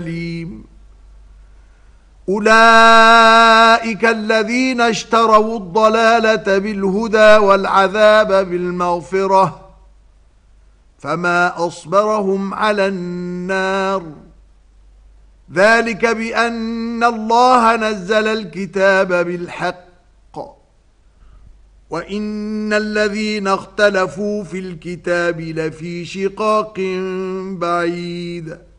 أولئك الذين اشتروا الضلالة بالهدى والعذاب بالمغفرة فما أصبرهم على النار ذلك بأن الله نزل الكتاب بالحق وإن الذين اختلفوا في الكتاب لفي شقاق بعيد